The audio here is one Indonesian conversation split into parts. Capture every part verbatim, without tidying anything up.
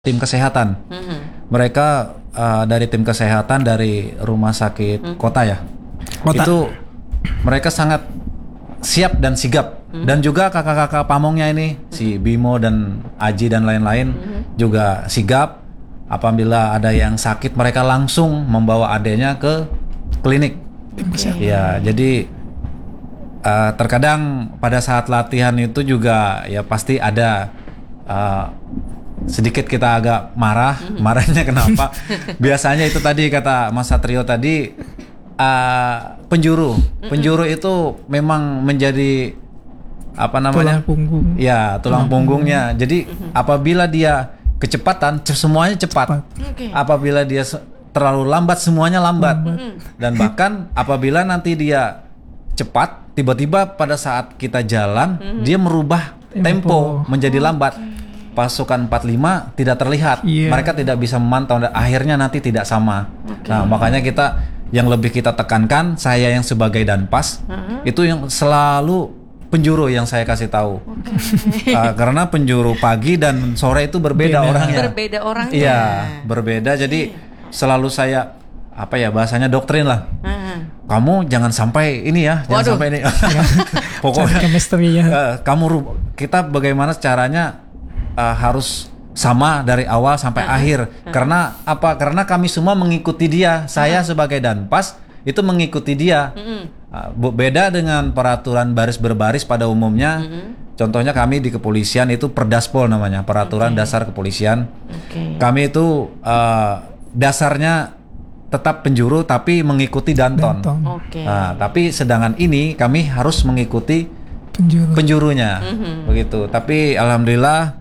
tim kesehatan. Mm-hmm. Mereka uh, dari tim kesehatan dari rumah sakit mm-hmm. kota ya. Kota. Itu mereka sangat siap dan sigap. Mm-hmm. Dan juga kakak-kakak pamongnya ini mm-hmm. si Bimo dan Aji dan lain-lain mm-hmm. juga sigap. Apabila ada yang sakit mereka langsung membawa adanya ke klinik. Okay. Ya, jadi uh, terkadang pada saat latihan itu juga ya pasti ada uh, sedikit kita agak marah. Mm-hmm. Marahnya kenapa? Biasanya itu tadi kata Mas Satrio tadi uh, penjuru. Mm-hmm. Penjuru itu memang menjadi apa namanya? Tulang punggung. Ya, tulang mm-hmm. punggungnya. Jadi mm-hmm. apabila dia kecepatan, semuanya cepat. cepat. Okay. Apabila dia terlalu lambat, semuanya lambat. Mm-hmm. Dan bahkan apabila nanti dia cepat, tiba-tiba pada saat kita jalan, mm-hmm. dia merubah tempo, tempo menjadi oh, lambat. Okay. Pasukan empat puluh lima tidak terlihat, yeah. mereka tidak bisa memantau, dan akhirnya nanti tidak sama. Okay. Nah, makanya kita yang lebih kita tekankan, saya yang sebagai danpas, uh-huh. itu yang selalu penjuru yang saya kasih tahu. Okay. uh, karena penjuru pagi dan sore itu berbeda Beda. orangnya. Berbeda orangnya. Iya, berbeda. Jadi selalu saya apa ya bahasanya doktrin lah. Uh-huh. Kamu jangan sampai ini ya, jangan Waduh. sampai ini. Pokoknya chemistry-nya. Uh, kamu rub- kita bagaimana caranya uh, harus sama dari awal sampai uh-huh. akhir. Uh-huh. Karena apa? Karena kami semua mengikuti dia. Saya uh-huh. sebagai danpas itu mengikuti dia. Uh-huh. Uh, beda dengan peraturan baris berbaris pada umumnya. Uh-huh. Contohnya kami di kepolisian itu Perdaspol namanya, peraturan okay. dasar kepolisian. Okay. Kami itu uh, dasarnya tetap penjuru tapi mengikuti danton. danton. Okay. Uh, tapi sedangkan ini kami harus mengikuti Penjuru. penjurunya. Uh-huh. Begitu. Tapi alhamdulillah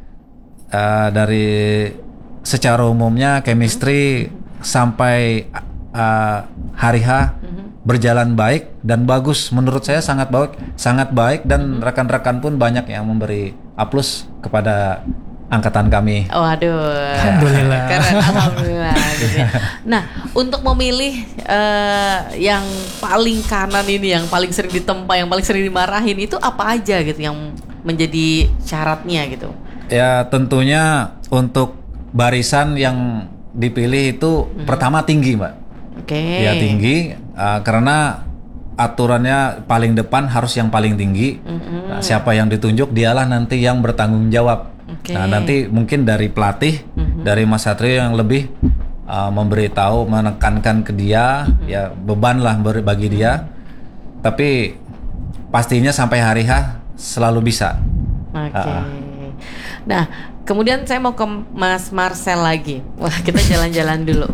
uh, dari secara umumnya chemistry uh-huh. sampai uh, hari H uh-huh. berjalan baik dan bagus, menurut saya sangat baik, sangat baik dan uh-huh. rekan-rekan pun banyak yang memberi aplaus kepada angkatan kami. Waduh. Alhamdulillah. Keren, alhamdulillah. Gitu ya. Nah, untuk memilih uh, yang paling kanan ini, yang paling sering ditempa, yang paling sering dimarahin itu apa aja gitu yang menjadi syaratnya gitu? Ya, tentunya untuk barisan yang dipilih itu hmm. pertama tinggi, Mbak. Oke. Okay. Ya tinggi uh, karena aturannya paling depan harus yang paling tinggi. Mm-hmm. Nah, siapa yang ditunjuk dialah nanti yang bertanggung jawab. Okay. Nah, nanti mungkin dari pelatih, mm-hmm. dari Mas Satrio yang lebih uh, memberitahu, menekankan ke dia, mm-hmm. ya beban lah bagi dia. Tapi pastinya sampai hari H selalu bisa. Oke. Okay. Uh. Nah, kemudian saya mau ke Mas Marcel lagi. Wah, kita jalan-jalan dulu.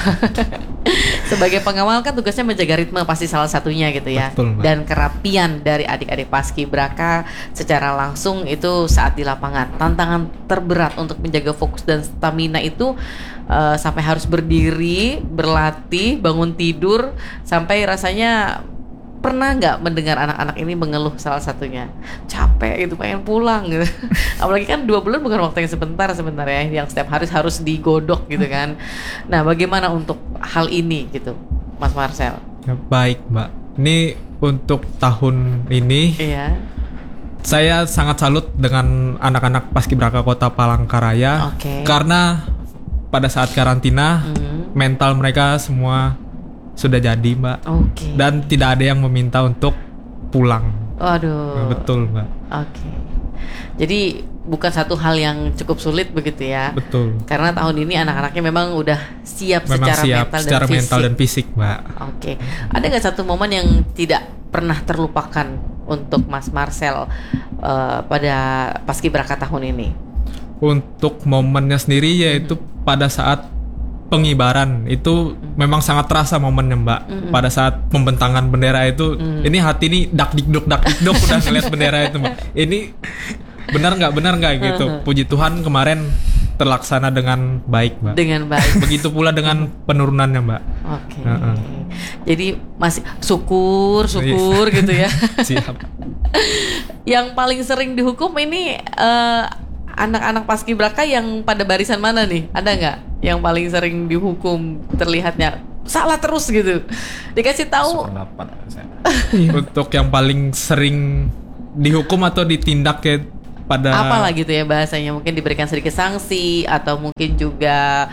Sebagai pengawal kan tugasnya menjaga ritme pasti salah satunya gitu ya. Betul, dan kerapian dari adik-adik Paskibraka secara langsung itu saat di lapangan. Tantangan terberat untuk menjaga fokus dan stamina itu uh, sampai harus berdiri, berlatih, bangun tidur, sampai rasanya pernah nggak mendengar anak-anak ini mengeluh salah satunya capek gitu, pengen pulang gitu. Apalagi kan dua bulan bukan waktu yang sebentar sebenarnya, yang setiap hari harus digodok gitu kan. Nah, bagaimana untuk hal ini gitu, Mas Marcel? Ya, baik Mbak. Ini untuk tahun ini, iya. saya sangat salut dengan anak-anak Paskibraka Kota Palangkaraya, okay. karena pada saat karantina mm. mental mereka semua sudah jadi Mbak, okay. dan tidak ada yang meminta untuk pulang. Waduh. Betul Mbak. Oke. Okay. Jadi bukan satu hal yang cukup sulit begitu ya? Betul. Karena tahun ini anak-anaknya memang udah siap memang secara siap, mental secara dan fisik. mental dan fisik Mbak. Oke. Okay. Ada nggak satu momen yang tidak pernah terlupakan untuk Mas Marcel uh, pada Paskibraka tahun ini? Untuk momennya sendiri yaitu hmm. pada saat pengibaran itu mm. memang sangat terasa momennya Mbak. Mm-mm. Pada saat pembentangan bendera itu, mm. ini hati ini dak dikduk dak dikduk udah ngeliat bendera itu Mbak. Ini benar nggak benar nggak gitu. Puji Tuhan kemarin terlaksana dengan baik Mbak. Dengan baik. Begitu pula dengan penurunannya Mbak. Oke. Okay. Uh-uh. Jadi masih syukur syukur gitu ya. Siap. Yang paling sering dihukum ini uh, anak-anak Paskibraka yang pada barisan mana nih? Ada nggak yang paling sering dihukum terlihatnya salah terus gitu? Dikasih tahu. Untuk yang paling sering dihukum atau ditindak kayak pada apalah gitu ya bahasanya, mungkin diberikan sedikit sanksi atau mungkin juga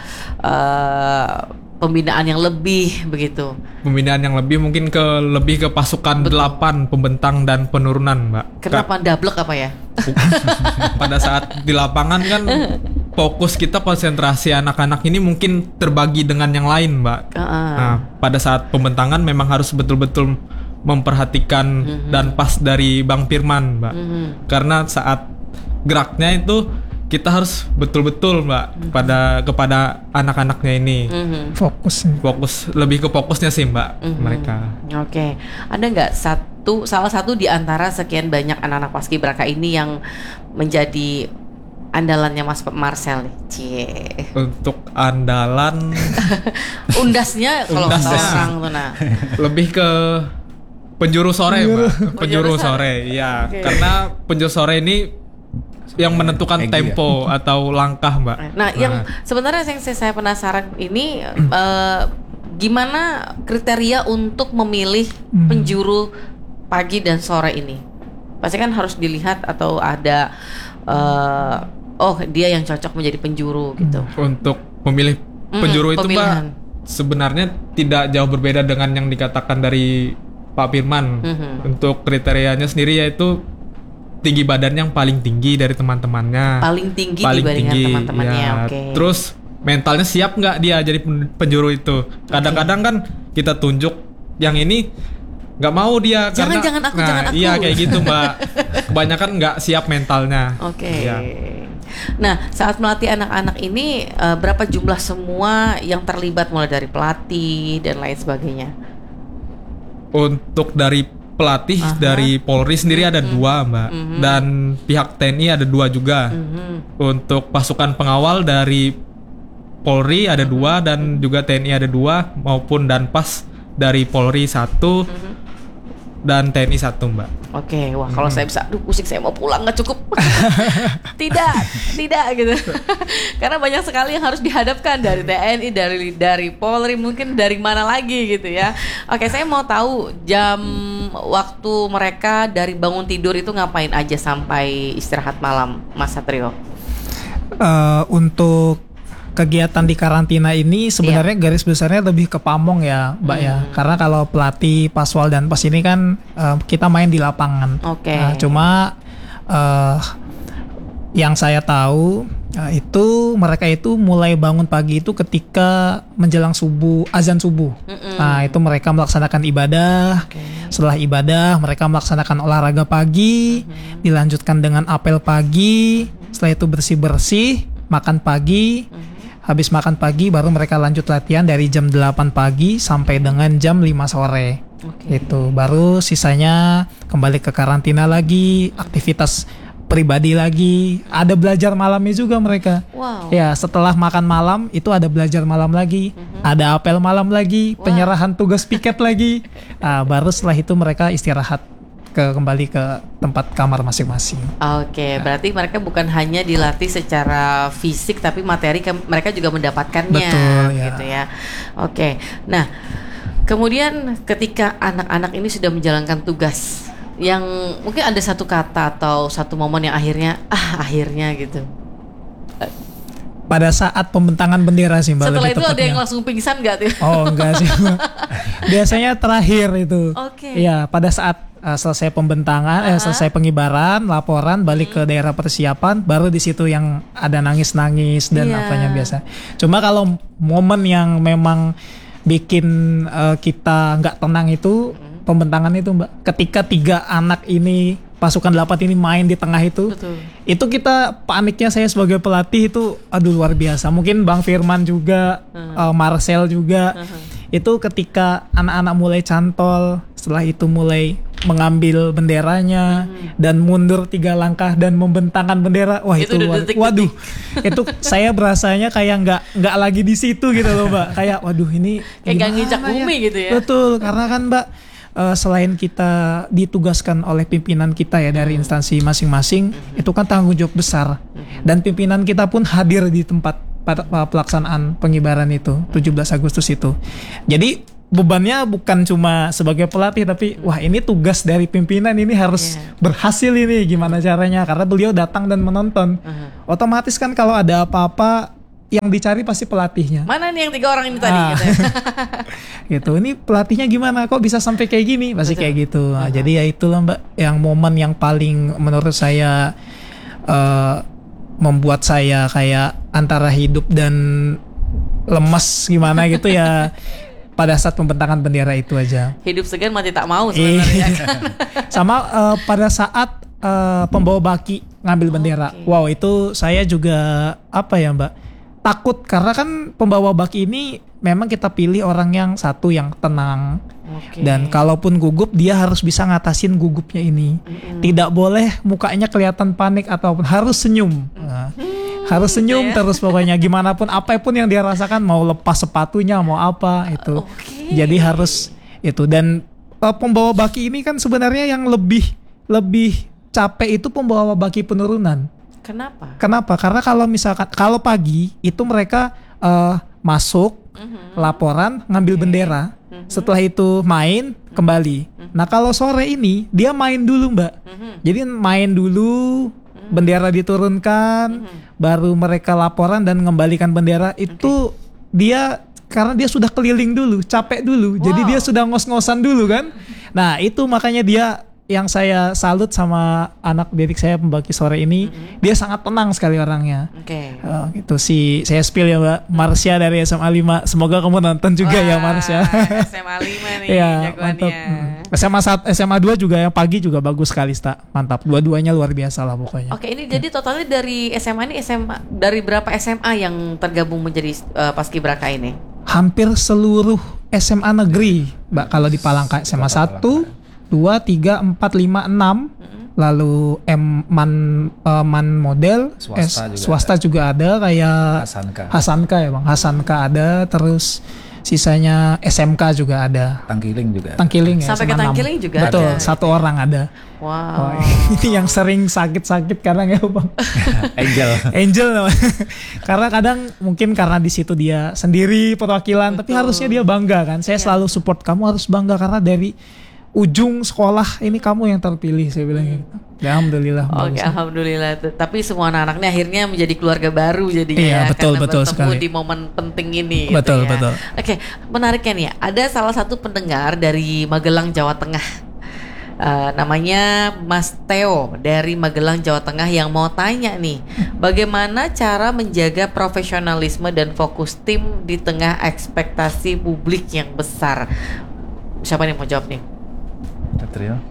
uh, pembinaan yang lebih begitu. Pembinaan yang lebih mungkin ke lebih ke pasukan Betul. delapan pembentang dan penurunan, Mbak. Kenapa double apa ya? Pada saat di lapangan kan fokus kita konsentrasi anak-anak ini mungkin terbagi dengan yang lain, Mbak. Uh-uh. Nah, pada saat pembentangan memang harus betul-betul memperhatikan mm-hmm. dan pas dari Bang Firman, Mbak. Mm-hmm. Karena saat geraknya itu kita harus betul-betul, Mbak, mm-hmm. pada kepada anak-anaknya ini. Mm-hmm. Fokus. Fokus lebih ke fokusnya sih, Mbak, mm-hmm. mereka. Oke. Okay. Ada nggak satu salah satu di antara sekian banyak anak-anak paskibraka ini yang menjadi andalannya Mas Marcel nih? Cie. Untuk andalan undasnya kalau kata orang tuh nah. Lebih ke penjuru sore, Mbak. Penjuru sore. Iya, okay. Karena penjuru sore ini yang menentukan Egi, tempo ya? Atau langkah, Mbak. Nah, nah, yang sebenarnya yang saya penasaran ini uh, gimana kriteria untuk memilih hmm. penjuru pagi dan sore ini? Pasti kan harus dilihat atau ada uh, oh dia yang cocok menjadi penjuru gitu. Untuk memilih penjuru hmm, itu, Mbak, sebenarnya tidak jauh berbeda dengan yang dikatakan dari Pak Firman. Hmm. Untuk kriterianya sendiri yaitu tinggi badan yang paling tinggi dari teman-temannya. Paling tinggi paling dibandingkan tinggi, teman-temannya. Ya. Oke. Okay. Terus mentalnya siap nggak dia jadi penjuru itu? Kadang-kadang okay. kan kita tunjuk yang ini nggak mau dia. Jangan karena, jangan aku nah, jangan aku. Iya kayak gitu, Mbak. Kebanyakan nggak siap mentalnya. Oke. Okay. Ya. Nah, saat melatih anak-anak ini uh, berapa jumlah semua yang terlibat mulai dari pelatih dan lain sebagainya? Untuk dari pelatih Aha. dari Polri sendiri ada mm-hmm. dua, Mbak, mm-hmm. dan pihak T N I ada dua juga. Mm-hmm. Untuk pasukan pengawal dari Polri ada mm-hmm. dua dan juga T N I ada dua, maupun Danpas dari Polri satu mm-hmm. dan T N I satu, Mbak. Oke, wah kalau hmm. saya bisa, aduh pusing, saya mau pulang nggak cukup. tidak, tidak gitu. Karena banyak sekali yang harus dihadapkan dari T N I, dari dari Polri, mungkin dari mana lagi gitu ya. Oke, saya mau tahu jam waktu mereka dari bangun tidur itu ngapain aja sampai istirahat malam, Mas Satrio? Uh, untuk kegiatan di karantina ini sebenarnya yeah. garis besarnya lebih ke pamong ya, Mbak hmm. ya. Karena kalau pelatih, paswal dan pas ini kan uh, kita main di lapangan. Oke. Okay. Uh, cuma uh, yang saya tahu uh, itu mereka itu mulai bangun pagi itu ketika menjelang subuh, azan subuh. Mm-mm. Nah, itu mereka melaksanakan ibadah. Okay. Setelah ibadah mereka melaksanakan olahraga pagi, mm-hmm. dilanjutkan dengan apel pagi. Setelah itu bersih-bersih, makan pagi. Mm-hmm. Habis makan pagi baru mereka lanjut latihan dari jam delapan pagi sampai dengan jam lima sore. Okay. Itu baru sisanya kembali ke karantina lagi, aktivitas pribadi lagi, ada belajar malamnya juga mereka. Wow. Ya, setelah makan malam itu ada belajar malam lagi, uh-huh. ada apel malam lagi, wow. penyerahan tugas piket lagi. Nah, baru setelah itu mereka istirahat ke kembali ke tempat kamar masing-masing. Oke, okay, nah. berarti mereka bukan hanya dilatih secara fisik tapi materi ke- mereka juga mendapatkannya. Betul, ya. Gitu ya. Oke. Okay. Nah, kemudian ketika anak-anak ini sudah menjalankan tugas yang mungkin ada satu kata atau satu momen yang akhirnya ah akhirnya gitu. Pada saat pembentangan bendera sih, Mbak. Setelah itu tepatnya. Ada yang langsung pingsan nggak tuh? Oh enggak sih, Mbak. Biasanya terakhir itu. Oke. Okay. Ya, pada saat uh, selesai pembentangan, uh-huh. eh, selesai pengibaran, laporan, balik hmm. ke daerah persiapan, baru di situ yang ada nangis-nangis dan yeah. apanya biasa. Cuma kalau momen yang memang bikin uh, kita nggak tenang itu hmm. pembentangan itu, Mbak. Ketika tiga anak ini pasukan delapan ini main di tengah itu, betul. Itu kita paniknya saya sebagai pelatih itu, aduh luar biasa. Mungkin Bang Firman juga, uh-huh. uh, Marcel juga, uh-huh. itu ketika anak-anak mulai cantol, setelah itu mulai mengambil benderanya uh-huh. dan mundur tiga langkah dan membentangkan bendera, wah itu, itu luar, detik-detik. Waduh, itu saya berasanya kayak nggak nggak lagi di situ gitu loh, Mbak. Kayak waduh ini kayak nggak nginjak bumi gitu ya. Betul, karena kan Mbak. Uh, selain kita ditugaskan oleh pimpinan kita ya dari instansi masing-masing, mm-hmm. itu kan tanggung jawab besar, mm-hmm. dan pimpinan kita pun hadir di tempat pada pelaksanaan pengibaran itu tujuh belas Agustus itu. Jadi bebannya bukan cuma sebagai pelatih, tapi wah ini tugas dari pimpinan, ini harus yeah. berhasil ini, gimana caranya, karena beliau datang dan menonton. Uh-huh. Otomatis kan kalau ada apa-apa yang dicari pasti pelatihnya. Mana nih yang tiga orang ini tadi? Ah. Gitu. Gitu. Ini pelatihnya gimana? Kok bisa sampai kayak gini? Pasti Betul. Kayak gitu. Nah, uh-huh. Jadi ya itulah Mbak, yang momen yang paling menurut saya uh, membuat saya kayak antara hidup dan lemes gimana gitu ya. Pada saat pembentangan bendera itu aja. Hidup segan mati tak mau sebenarnya. Sama uh, pada saat uh, pembawa baki ngambil bendera. Okay. Wow, itu saya juga apa ya Mbak? Takut karena kan pembawa baki ini memang kita pilih orang yang satu yang tenang. Okay. Dan kalaupun gugup dia harus bisa ngatasin gugupnya ini. Mm-hmm. Tidak boleh mukanya kelihatan panik ataupun harus senyum. Nah, harus senyum terus pokoknya, gimana pun apapun yang dia rasakan, mau lepas sepatunya mau apa itu. Okay. Jadi harus itu. Dan uh, pembawa baki ini kan sebenarnya yang lebih lebih capek itu pembawa baki penurunan. Kenapa? Kenapa? Karena kalau misalkan kalau pagi itu mereka uh, masuk, uh-huh. laporan, ngambil okay. bendera, uh-huh. setelah itu main kembali. Uh-huh. Nah kalau sore ini dia main dulu Mbak. Uh-huh. Jadi main dulu, bendera diturunkan, mm-hmm. baru mereka laporan dan mengembalikan bendera. Itu okay. dia karena dia sudah keliling dulu, capek dulu, wow. jadi dia sudah ngos-ngosan dulu kan. Nah itu makanya dia, yang saya salut sama anak didik saya pembagi sore ini, mm-hmm. dia sangat tenang sekali orangnya. Oke. Okay. Uh, gitu si saya spill ya Mbak, Marsha dari S M A lima. Semoga kamu nonton juga. Wah, ya Marsha. S M A lima nih ya, jagoannya. S M A satu, S M A dua juga yang pagi juga bagus sekali, Sta. Mantap. Dua-duanya luar biasa lah pokoknya. Oke, ini jadi totalnya dari S M A ini S M A dari berapa S M A yang tergabung menjadi uh, Paskibraka ini? Hampir seluruh S M A negeri, Mbak, kalau di Palangka. S M A satu, dua, tiga, empat, lima, enam, mm-hmm. lalu M man uh, man model, swasta, S, juga, swasta ada. juga ada kayak Hasanka. Hasanka ya Bang, Hasanka ada, terus sisanya S M K juga ada. Tangkiling juga. Tangkiling ya. Sampai ke Tangkiling juga Betul, ada. satu orang ada. Wow. Oh, ini yang sering sakit-sakit kadang ya Bang. Angel. Angel karena kadang mungkin karena di situ dia sendiri perwakilan, Betul. Tapi harusnya dia bangga kan. Saya ya. selalu support, kamu harus bangga karena dari ujung sekolah ini kamu yang terpilih, saya bilang gitu. Ya, alhamdulillah. Oke, okay, alhamdulillah. Tapi semua anak-anaknya akhirnya menjadi keluarga baru jadinya. Iya, ya, betul, karena betul bertemu sekali. di momen penting ini. Betul, gitu ya. betul. Oke, okay, menariknya nih, ada salah satu pendengar dari Magelang, Jawa Tengah. Uh, namanya Mas Theo dari Magelang, Jawa Tengah yang mau tanya nih, bagaimana cara menjaga profesionalisme dan fokus tim di tengah ekspektasi publik yang besar? Siapa nih mau jawab nih? Satrio.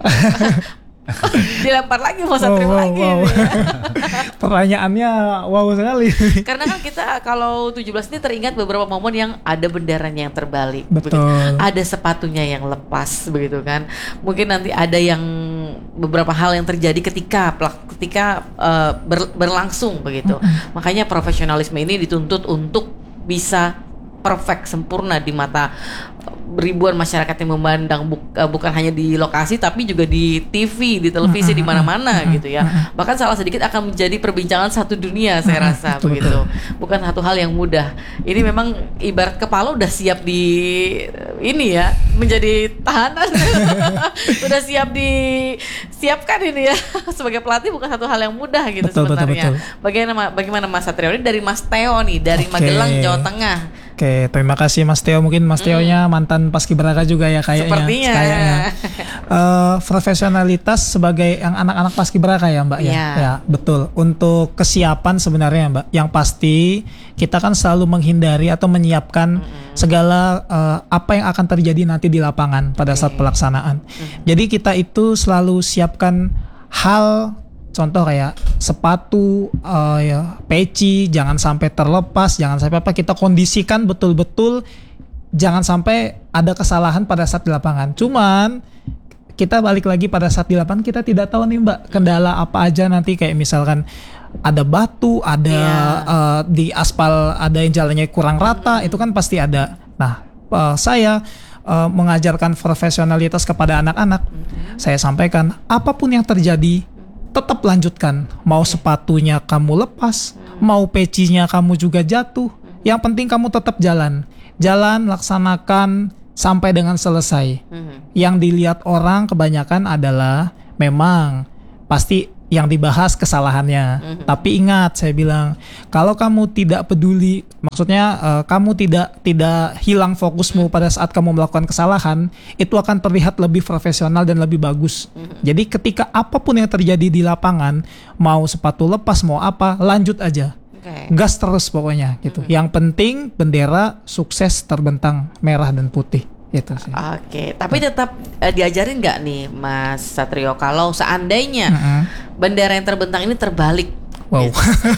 Dilempar lagi mau Satrio wow, wow, lagi. Wow. Pertanyaannya wow sekali. Karena kan kita kalau tujuh belas ini teringat beberapa momen yang ada benderanya yang terbalik, betul. Begitu. Ada sepatunya yang lepas begitu kan. Mungkin nanti ada yang beberapa hal yang terjadi ketika ketika uh, ber, berlangsung begitu. Mm-hmm. Makanya profesionalisme ini dituntut untuk bisa perfect, sempurna di mata ribuan masyarakat yang memandang bu, uh, bukan hanya di lokasi tapi juga di T V, di televisi, di mana-mana gitu ya. Bahkan salah sedikit akan menjadi perbincangan satu dunia, saya rasa begitu. Bukan satu hal yang mudah. Ini memang ibarat kepala udah siap di ini ya, menjadi tahanan. Udah siap disiapkan ini ya. Sebagai pelatih bukan satu hal yang mudah gitu betul, sebenarnya. Betul, betul. Bagaimana bagaimana Mas Satrio ini dari Mas Theo nih dari okay. Magelang, Jawa Tengah. Oke, terima kasih Mas Theo. Mungkin Mas Theo-nya mm. mantan Paskibraka juga ya kayaknya. Sepertinya. Kayaknya. uh, profesionalitas sebagai yang anak-anak Paskibraka ya Mbak yeah. ya. Ya, betul. Untuk kesiapan sebenarnya Mbak, yang pasti kita kan selalu menghindari atau menyiapkan mm. segala uh, apa yang akan terjadi nanti di lapangan pada okay. saat pelaksanaan. Mm. Jadi kita itu selalu siapkan hal, contoh kayak sepatu, uh, ya, peci, jangan sampai terlepas, jangan sampai apa, kita kondisikan betul-betul, jangan sampai ada kesalahan pada saat di lapangan. Cuman kita balik lagi pada saat di lapangan, kita tidak tahu nih Mbak, kendala apa aja nanti, kayak misalkan ada batu, ada yeah. uh, di aspal ada yang jalannya kurang rata, itu kan pasti ada. Nah, uh, saya uh, mengajarkan profesionalitas kepada anak-anak. Mm-hmm. Saya sampaikan, apapun yang terjadi, tetap lanjutkan. Mau sepatunya kamu lepas, mau pecinya kamu juga jatuh, yang penting kamu tetap jalan. Jalan, laksanakan sampai dengan selesai. Mm-hmm. Yang dilihat orang kebanyakan adalah memang pasti yang dibahas kesalahannya. Mm-hmm. Tapi ingat, saya bilang, kalau kamu tidak peduli, maksudnya uh, kamu tidak tidak hilang fokusmu mm-hmm. pada saat kamu melakukan kesalahan, itu akan terlihat lebih profesional dan lebih bagus. Mm-hmm. Jadi ketika apapun yang terjadi di lapangan, mau sepatu lepas, mau apa, lanjut aja. Okay. Gas terus pokoknya gitu. Mm-hmm. Yang penting bendera sukses terbentang merah dan putih. Gitu sih. Oke, okay. Tapi tetap uh, diajarin nggak nih Mas Satrio kalau seandainya mm-hmm. bendera yang terbentang ini terbalik? Wow. Gitu.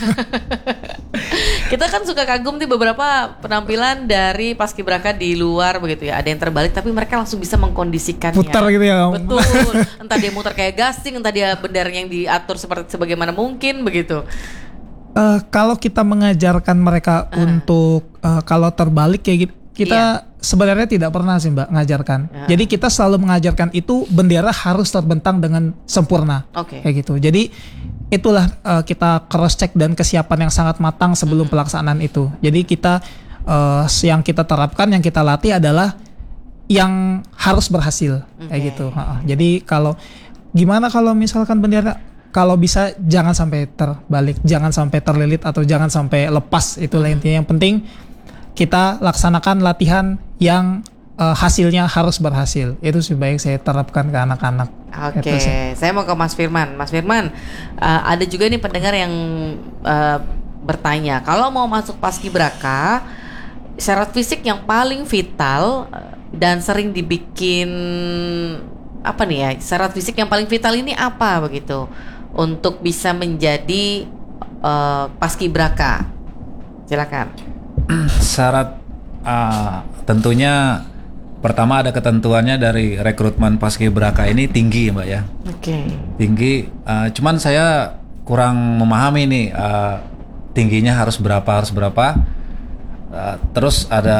Kita kan suka kagum di beberapa penampilan dari paskibraka di luar begitu ya. Ada yang terbalik tapi mereka langsung bisa mengkondisikannya. Putar gitu ya. Betul. Entah dia muter kayak gasing, entah dia benderanya yang diatur seperti sebagaimana mungkin begitu. Uh, kalau kita mengajarkan mereka uh. untuk uh, kalau terbalik kayak gitu, kita iya. sebenarnya tidak pernah sih Mbak ngajarkan. Ya. Jadi kita selalu mengajarkan itu bendera harus terbentang dengan sempurna. Okay. Kayak gitu. Jadi itulah uh, kita cross check dan kesiapan yang sangat matang sebelum hmm. pelaksanaan itu. Jadi kita uh, yang kita terapkan, yang kita latih adalah yang harus berhasil. Okay. Kayak gitu. Uh-uh. Jadi kalau gimana kalau misalkan bendera kalau bisa jangan sampai terbalik, jangan sampai terlilit atau jangan sampai lepas, itulah intinya. Yang penting kita laksanakan latihan yang uh, hasilnya harus berhasil. Itu sih baik saya terapkan ke anak-anak. Oke, okay. Saya mau ke Mas Firman. Mas Firman, uh, ada juga nih pendengar yang uh, bertanya, kalau mau masuk paskibraka, syarat fisik yang paling vital uh, dan sering dibikin apa nih ya? Syarat fisik yang paling vital ini apa begitu untuk bisa menjadi uh, paskibraka? Silakan. Syarat uh, tentunya pertama ada ketentuannya dari rekrutmen paskibraka ini tinggi Mbak ya. Oke. Okay. Tinggi. Uh, cuman saya kurang memahami nih uh, tingginya harus berapa harus berapa. Uh, terus ada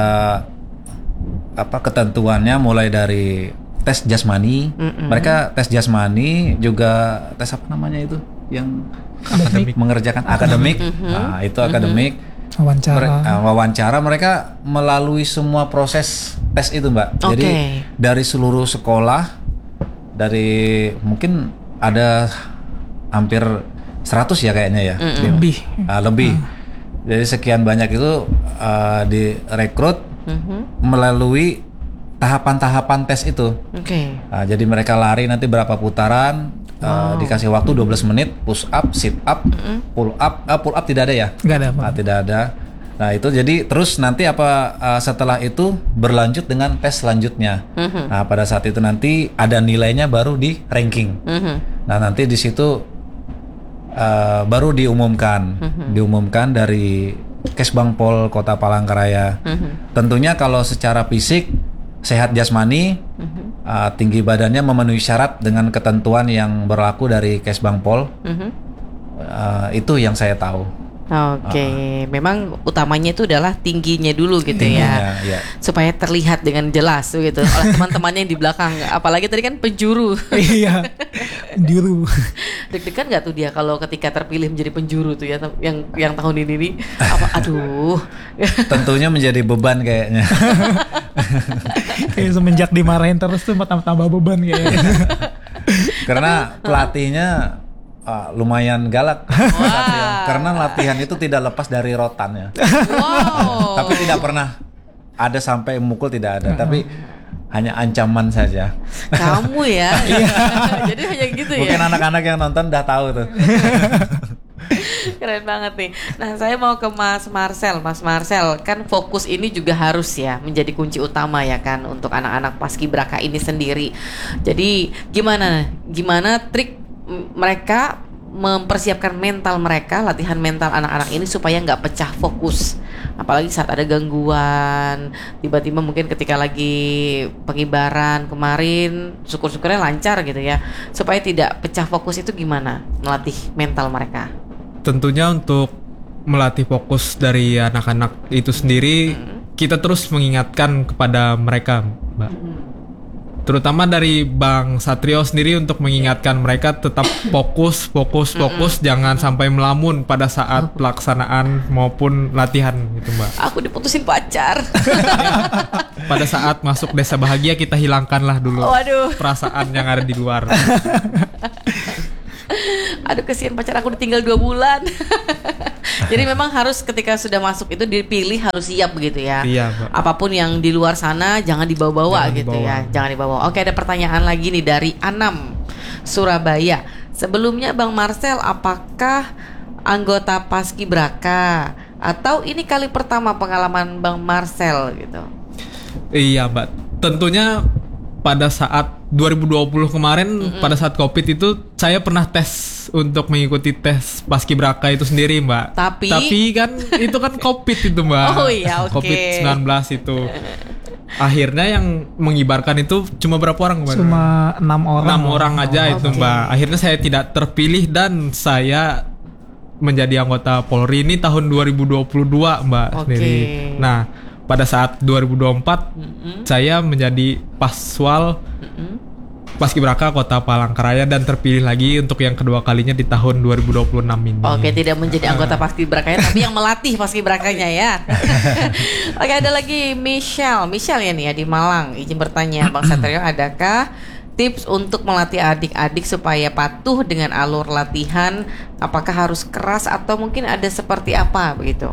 apa ketentuannya mulai dari tes jasmani. Mm-mm. Mereka tes jasmani juga tes apa namanya itu yang akademik mengerjakan akademik. Mm-hmm. Nah itu akademik. Mm-hmm. Wawancara. Mere, uh, wawancara mereka melalui semua proses tes itu Mbak. Okay. Jadi dari seluruh sekolah, dari mungkin ada hampir seratus ya kayaknya ya. Mm-mm. Lebih. Uh, lebih. Mm. Jadi sekian banyak itu uh, direkrut mm-hmm. melalui tahapan-tahapan tes itu. Okay. Uh, jadi mereka lari nanti berapa putaran. Uh, wow. Dikasih waktu dua belas menit, push up, sit up, mm-hmm. pull up, uh, pull up tidak ada ya? Nggak ada. Nah, tidak ada. Nah itu jadi terus nanti apa uh, setelah itu berlanjut dengan tes selanjutnya. Mm-hmm. Nah pada saat itu nanti ada nilainya baru di ranking. Mm-hmm. Nah nanti di situ uh, baru diumumkan, mm-hmm. diumumkan dari Kesbangpol Kota Palangkaraya. Mm-hmm. Tentunya kalau secara fisik sehat jasmani, mm-hmm. uh, tinggi badannya memenuhi syarat dengan ketentuan yang berlaku dari Kesbangpol. Mm-hmm. Uh, itu yang saya tahu. Oke, okay. uh, memang utamanya itu adalah tingginya dulu gitu tingginya, ya, ya, supaya terlihat dengan jelas gitu oleh teman-temannya yang di belakang. Apalagi tadi kan penjuru. Iya, penjuru. Deg-degan nggak tuh dia kalau ketika terpilih menjadi penjuru tuh ya, yang yang tahun ini nih? Apa? Aduh. Tentunya menjadi beban kayaknya. Kayak semenjak dimarahin terus tuh tambah beban kayaknya. Karena pelatihnya Uh, lumayan galak. Wow. Karena latihan itu tidak lepas dari rotannya. Wow. Tapi tidak pernah ada sampai mukul, tidak ada. Tapi hanya ancaman saja. Kamu ya. Jadi hanya gitu ya. Mungkin anak-anak yang nonton udah tahu tuh. Keren banget nih. Nah saya mau ke Mas Marcel. Mas Marcel, kan fokus ini juga harus ya menjadi kunci utama ya kan untuk anak-anak paskibraka ini sendiri. Jadi gimana? Gimana trik mereka mempersiapkan mental mereka, latihan mental anak-anak ini supaya nggak pecah fokus, apalagi saat ada gangguan tiba-tiba mungkin ketika lagi pengibaran kemarin, syukur-syukurnya lancar gitu ya, supaya tidak pecah fokus. Itu gimana melatih mental mereka? Tentunya untuk melatih fokus dari anak-anak itu sendiri, hmm. kita terus mengingatkan kepada mereka, Mbak. Hmm. terutama dari Bang Satrio sendiri untuk mengingatkan mereka tetap fokus, fokus, fokus, mm-hmm. jangan sampai melamun pada saat pelaksanaan maupun latihan gitu Mbak. Aku diputusin pacar. Pada saat masuk desa bahagia kita hilangkanlah dulu Waduh. perasaan yang ada di luar. Aduh kesian pacar aku ditinggal dua bulan. Jadi memang harus ketika sudah masuk itu dipilih harus siap begitu ya. Iya, Pak. Apapun yang di luar sana jangan dibawa-bawa Jangan gitu dibawa. ya. Jangan dibawa. Oke, ada pertanyaan lagi nih dari Anam, Surabaya. Sebelumnya Bang Marcel, apakah anggota Paskibraka atau ini kali pertama pengalaman Bang Marcel gitu? Iya Mbak, tentunya pada saat dua ribu dua puluh kemarin, mm-hmm. pada saat Covid itu saya pernah tes untuk mengikuti tes Paskibraka itu sendiri Mbak. Tapi Tapi kan itu kan Covid itu Mbak. Oh iya, oke. Covid sembilan belas itu. Akhirnya yang mengibarkan itu cuma berapa orang Mbak? Cuma enam orang. enam orang aja Oh, itu oke. Mbak. Akhirnya saya tidak terpilih dan saya menjadi anggota Polri ini tahun dua ribu dua puluh dua Mbak Oke. sendiri. Nah, pada saat dua ribu dua puluh empat Mm-mm. saya menjadi Paswal Mm-mm. Paskibraka Kota Palangkaraya dan terpilih lagi untuk yang kedua kalinya di tahun dua ribu dua puluh enam ini. Oke, tidak menjadi anggota Paskibrakanya tapi yang melatih Paskibrakanya ya. Oke, ada lagi Michelle. Michelle ya nih ya di Malang. Izin bertanya, Bang Satrio, adakah tips untuk melatih adik-adik supaya patuh dengan alur latihan? Apakah harus keras atau mungkin ada seperti apa begitu?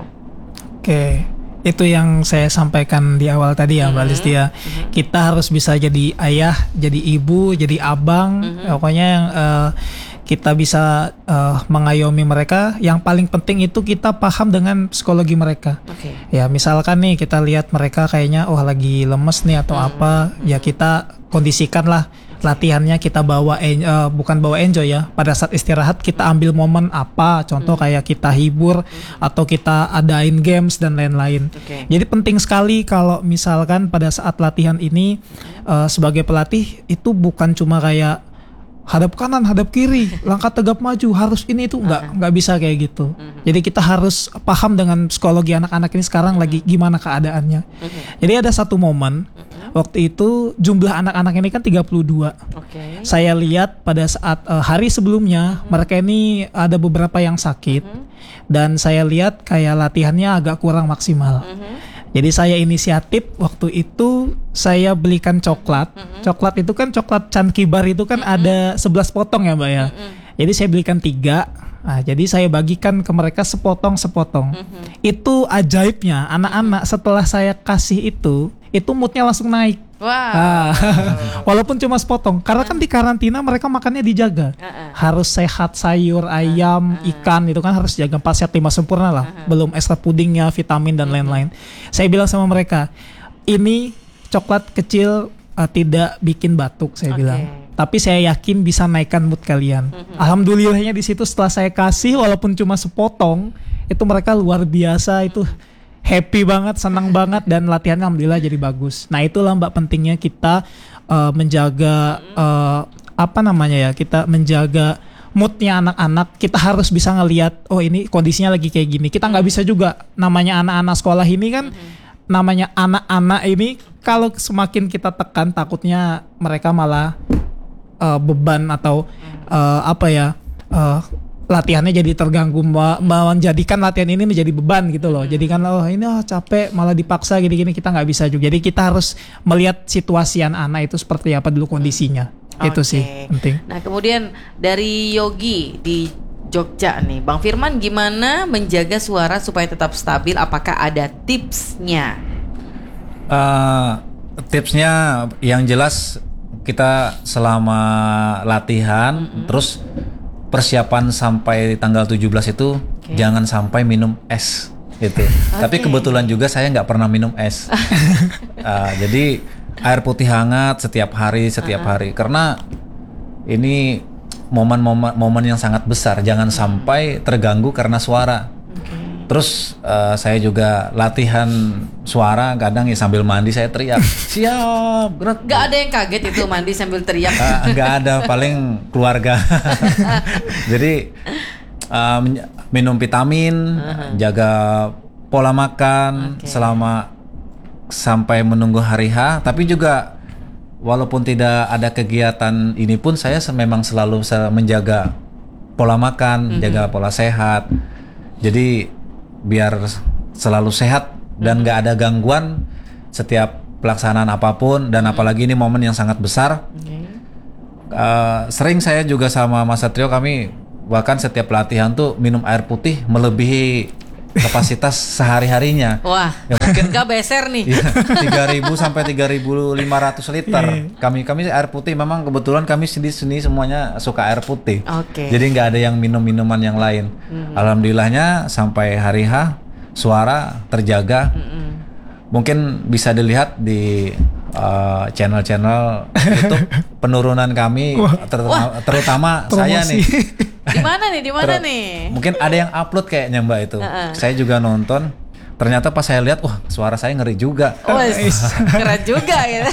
Oke, itu yang saya sampaikan di awal tadi ya Mbak Mhm. Listia. Kita harus bisa jadi ayah, jadi ibu, jadi abang. Mhm. Pokoknya yang eh, kita bisa eh, mengayomi mereka. Yang paling penting itu kita paham dengan psikologi mereka. Oke. Ya misalkan nih kita lihat mereka kayaknya oh lagi lemes nih atau Mhm. apa, ya kita kondisikanlah latihannya, kita bawa en- eh, bukan bawa enjoy ya. Pada saat istirahat kita ambil momen apa, contoh kayak kita hibur atau kita adain games dan lain-lain. Oke. Jadi penting sekali kalau misalkan pada saat latihan ini eh, sebagai pelatih itu bukan cuma kayak hadap kanan, hadap kiri, langkah tegap maju, harus ini itu nggak nggak bisa kayak gitu. Jadi kita harus paham dengan psikologi anak-anak ini sekarang lagi gimana keadaannya. Jadi ada satu momen waktu itu jumlah anak-anak ini kan tiga puluh dua. Oke. Saya lihat pada saat eh, hari sebelumnya mereka ini ada beberapa yang sakit dan saya lihat kayak latihannya agak kurang maksimal. Jadi saya inisiatif waktu itu saya belikan coklat. Coklat itu kan coklat Chunky Bar itu kan ada sebelas potong ya Mbak ya. Jadi saya belikan tiga. Nah, jadi saya bagikan ke mereka sepotong-sepotong. Itu ajaibnya anak-anak setelah saya kasih itu, itu moodnya langsung naik. Wah. Ah, walaupun cuma sepotong, karena kan di karantina mereka makannya dijaga, Uh-uh. harus sehat, sayur, ayam, ikan itu kan harus jaga empat sehat lima sempurna lah, belum extra pudingnya, vitamin dan lain-lain. Saya bilang sama mereka, ini coklat kecil uh, tidak bikin batuk, saya Oke. bilang, tapi saya yakin bisa naikkan mood kalian. Alhamdulillahnya di situ setelah saya kasih, walaupun cuma sepotong, itu mereka luar biasa itu. Happy banget, senang banget dan latihannya alhamdulillah jadi bagus. Nah itulah Mbak pentingnya kita uh, menjaga uh, apa namanya ya, kita menjaga moodnya anak-anak. Kita harus bisa ngelihat oh ini kondisinya lagi kayak gini. Kita nggak bisa juga namanya anak-anak sekolah ini kan namanya anak-anak ini kalau semakin kita tekan takutnya mereka malah uh, beban atau uh, apa ya. Uh, latihannya jadi terganggu, menjadikan latihan ini menjadi beban gitu loh. Jadi kan oh ini oh, capek malah dipaksa gini-gini, kita nggak bisa juga. Jadi kita harus melihat situasi anak itu seperti apa dulu kondisinya. Itu Oke. sih penting. Nah, kemudian dari Yogi di Jogja nih, Bang Firman, gimana menjaga suara supaya tetap stabil? Apakah ada tipsnya? Uh, tipsnya yang jelas kita selama latihan Mm-mm. terus persiapan sampai tanggal tujuh belas itu Oke. jangan sampai minum es gitu. Tapi kebetulan juga saya nggak pernah minum es. Uh, jadi air putih hangat setiap hari setiap Uh-uh. hari karena ini momen-momen momen yang sangat besar. Jangan sampai terganggu karena suara. Terus uh, saya juga latihan suara kadang ya sambil mandi saya teriak siap gerak. Gak ada yang kaget itu mandi sambil teriak. Uh, nggak ada, paling keluarga. Jadi uh, men- minum vitamin, Uh-huh. jaga pola makan Oke. selama sampai menunggu hari H. Tapi juga walaupun tidak ada kegiatan ini pun saya memang selalu menjaga pola makan, mm-hmm. jaga pola sehat. Jadi biar selalu sehat dan nggak mm-hmm. ada gangguan setiap pelaksanaan apapun, dan mm-hmm. apalagi ini momen yang sangat besar. Okay. Uh, sering saya juga sama Mas Satrio, kami bahkan setiap latihan tuh minum air putih melebihi kapasitas sehari-harinya. Wah, ya mungkin nggak beser nih. Ya, tiga ribu sampai tiga ribu lima ratus liter. Kami kami air putih memang kebetulan kami di sini semuanya suka air putih. Okay. Jadi nggak ada yang minum-minuman yang lain. Mm-hmm. Alhamdulillahnya sampai hari H suara terjaga. Mm-hmm. Mungkin bisa dilihat di uh, channel-channel YouTube penurunan kami, terutama, terutama saya nih. Di mana nih? Di mana nih? Mungkin ada yang upload kayaknya Mbak itu. Uh-uh. Saya juga nonton. Ternyata pas saya lihat, wah suara saya ngeri juga. Oh, keren juga ya.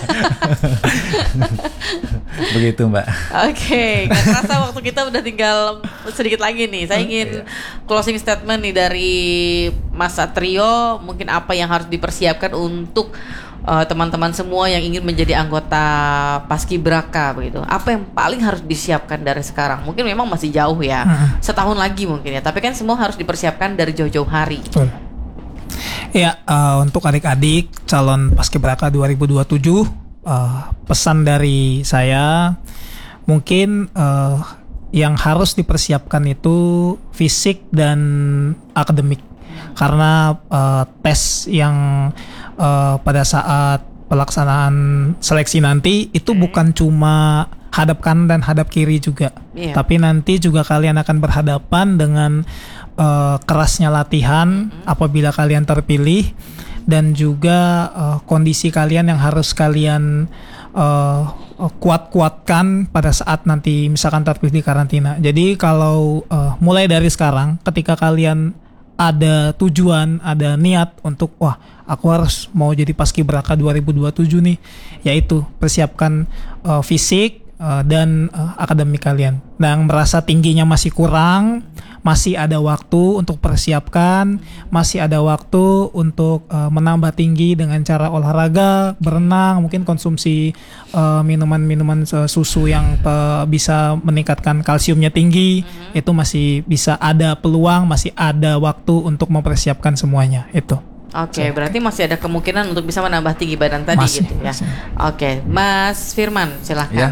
Begitu Mbak. Oke, okay. Gak terasa waktu kita udah tinggal sedikit lagi nih. Saya ingin closing statement nih dari Mas Satrio. Mungkin apa yang harus dipersiapkan untuk Uh, teman-teman semua yang ingin menjadi anggota Paskibraka begitu. Apa yang paling harus disiapkan dari sekarang? Mungkin memang masih jauh ya, hmm. setahun lagi mungkin ya. Tapi kan semua harus dipersiapkan dari jauh-jauh hari. Betul. Ya, uh, untuk adik-adik calon Paskibraka dua ribu dua puluh tujuh, uh, pesan dari saya mungkin uh, yang harus dipersiapkan itu fisik dan akademik. Karena uh, tes yang uh, pada saat pelaksanaan seleksi nanti itu okay. bukan cuma hadap kanan dan hadap kiri juga, yeah. tapi nanti juga kalian akan berhadapan dengan uh, kerasnya latihan mm-hmm. apabila kalian terpilih, dan juga uh, kondisi kalian yang harus kalian uh, kuat-kuatkan pada saat nanti misalkan terpilih di karantina. Jadi kalau uh, mulai dari sekarang ketika kalian ada tujuan, ada niat untuk wah aku harus mau jadi Paskibraka dua ribu dua puluh tujuh nih, yaitu persiapkan uh, fisik uh, dan uh, akademik kalian. Nah, yang merasa tingginya masih kurang, masih ada waktu untuk persiapkan, masih ada waktu untuk uh, menambah tinggi dengan cara olahraga, berenang, mungkin konsumsi uh, minuman-minuman uh, susu yang uh, bisa meningkatkan kalsiumnya tinggi, mm-hmm. itu masih bisa ada peluang, masih ada waktu untuk mempersiapkan semuanya itu. Oke, okay, berarti masih ada kemungkinan untuk bisa menambah tinggi badan tadi masih, gitu ya. Oke, okay. Mas Firman silahkan. Ya.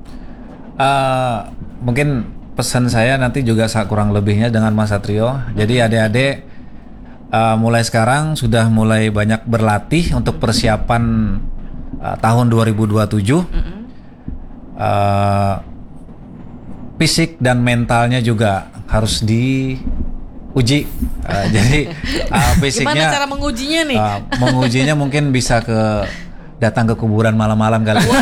Uh, mungkin pesan saya nanti juga kurang lebihnya dengan Mas Satrio. Jadi adik-adik uh, mulai sekarang sudah mulai banyak berlatih untuk persiapan uh, tahun dua ribu dua puluh tujuh. Mm-hmm. uh, Fisik dan mentalnya juga harus diuji. Uh, jadi uh, fisiknya. Gimana cara mengujinya nih? Uh, mengujinya mungkin bisa ke datang ke kuburan malam-malam kali. Wow.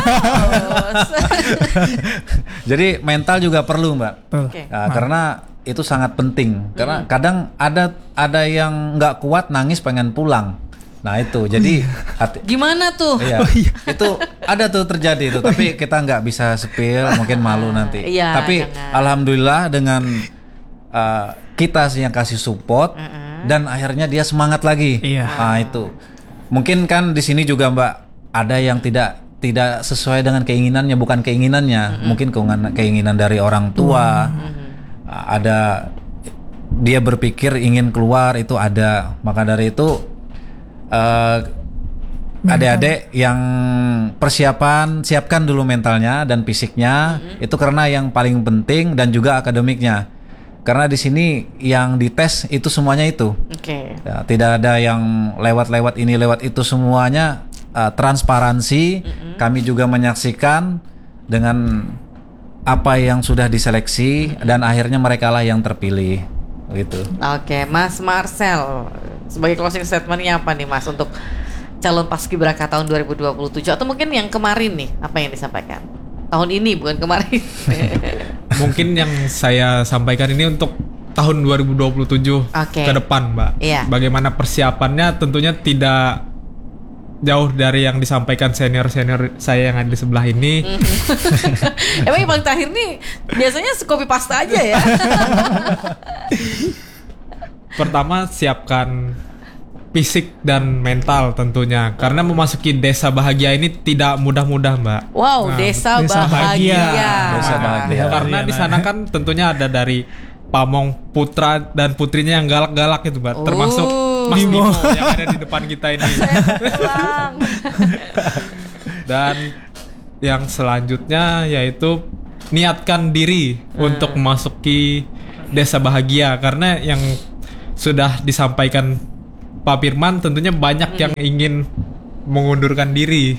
Jadi mental juga perlu Mbak, okay. uh, karena itu sangat penting. Karena mm. kadang ada ada yang nggak kuat nangis pengen pulang. Nah itu jadi hati, gimana tuh? Iya, oh, iya. Itu ada tuh terjadi itu. Tapi kita nggak bisa spill, mungkin malu nanti. Iya, tapi jangan. Alhamdulillah dengan uh, kita sih yang kasih support mm-hmm. dan akhirnya dia semangat lagi. Iya. Nah itu mungkin kan di sini juga Mbak. Ada yang tidak tidak sesuai dengan keinginannya, bukan keinginannya, mm-hmm. mungkin keinginan dari orang tua. Mm-hmm. Ada dia berpikir ingin keluar, itu ada. Maka dari itu uh, adik-adik yang persiapan, siapkan dulu mentalnya dan fisiknya. Mm-hmm. Itu karena yang paling penting, dan juga akademiknya. Karena di sini yang dites itu semuanya itu. Okay. Ya, tidak ada yang lewat-lewat ini, lewat itu, semuanya. Uh, transparansi, mm-hmm. kami juga menyaksikan dengan apa yang sudah diseleksi, mm-hmm. dan akhirnya mereka lah yang terpilih gitu. Oke, okay. Mas Marcel sebagai closing statementnya apa nih Mas untuk calon Paskibraka tahun dua ribu dua puluh tujuh, atau mungkin yang kemarin nih, apa yang disampaikan tahun ini bukan kemarin? Mungkin yang saya sampaikan ini untuk tahun dua ribu dua puluh tujuh okay. ke depan Mbak. Iya. Bagaimana persiapannya, tentunya tidak jauh dari yang disampaikan senior-senior saya yang ada di sebelah ini. Emang yang paling terakhir nih biasanya copy paste aja ya. Pertama, siapkan fisik dan mental tentunya. Karena memasuki desa bahagia ini tidak mudah-mudah, Mbak. Wow, Nah, desa, desa bahagia. bahagia. Desa bahagia. Karena di sana kan tentunya ada dari pamong putra dan putrinya yang galak-galak itu, Mbak. Oh. Termasuk Mas Bimo yang ada di depan kita ini. Dan yang selanjutnya yaitu niatkan diri hmm. untuk memasuki desa bahagia, karena yang sudah disampaikan Pak Firman tentunya banyak hmm. yang ingin mengundurkan diri.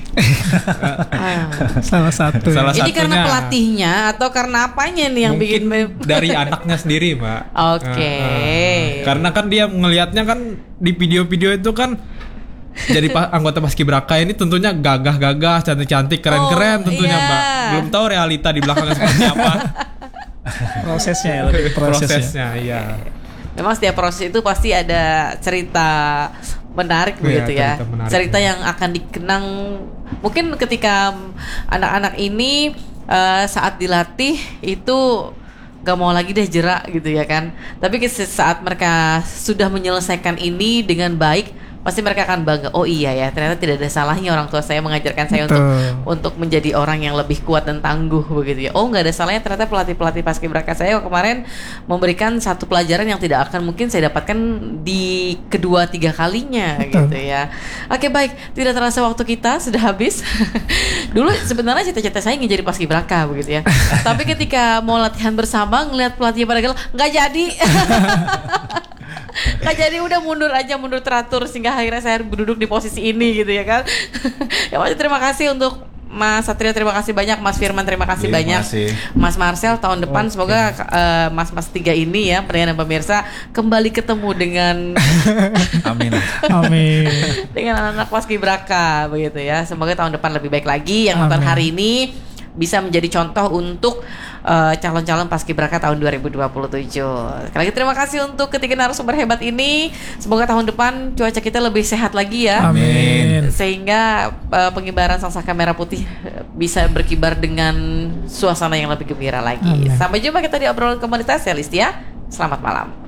Salah satu. Salah Ini satunya, karena pelatihnya atau karena apanya nih yang bikin dari anaknya sendiri, Mbak. Oke. Okay. Uh, uh, karena kan dia ngelihatnya kan di video-video itu kan jadi pa- anggota Paskibraka ini tentunya gagah-gagah, cantik-cantik, keren-keren oh, tentunya, iya. Mbak. Belum tahu realita di belakangnya seperti apa. Prosesnya ya, lebih prosesnya. Prosesnya, iya. Memang setiap proses itu pasti ada cerita menarik begitu ya. Cerita, menarik, cerita ya. yang akan dikenang mungkin ketika anak-anak ini uh, saat dilatih itu gak mau lagi deh jerak gitu ya kan. Tapi saat mereka sudah menyelesaikan ini dengan baik, pasti mereka akan bangga. Oh iya ya, ternyata tidak ada salahnya orang tua saya mengajarkan saya Betul. untuk untuk menjadi orang yang lebih kuat dan tangguh begitu ya. Oh nggak ada salahnya, ternyata pelatih-pelatih Paskibraka saya kemarin memberikan satu pelajaran yang tidak akan mungkin saya dapatkan di kedua tiga kalinya. Betul. Gitu ya. Oke baik, tidak terasa waktu kita sudah habis. Dulu sebenarnya cita-cita saya ingin jadi Paskibraka begitu ya. Tapi ketika mau latihan bersama ngelihat pelatih pada galau, nggak jadi. Nggak jadi, udah mundur aja, mundur teratur sehingga akhirnya saya duduk di posisi ini gitu ya kan. Ya Mas, terima kasih untuk Mas Satrio, terima kasih banyak, Mas Firman terima kasih Terima banyak kasih. Mas Marcel. Tahun depan okay. semoga uh, Mas-mas tiga ini ya, pendengar dan pemirsa kembali ketemu dengan Amin. Amin. dengan anak-anak Paskibraka begitu ya. Semoga tahun depan lebih baik lagi. Yang nonton hari ini bisa menjadi contoh untuk uh, calon-calon Paskibraka tahun dua ribu dua puluh tujuh. Sekali lagi terima kasih untuk ketiga narasumber hebat ini. Semoga tahun depan cuaca kita lebih sehat lagi ya. Amin. Sehingga uh, pengibaran sangsaka merah putih bisa berkibar dengan suasana yang lebih gembira lagi. Amin. Sampai jumpa kita di obrolan komunitas ya, Listia. Selamat malam.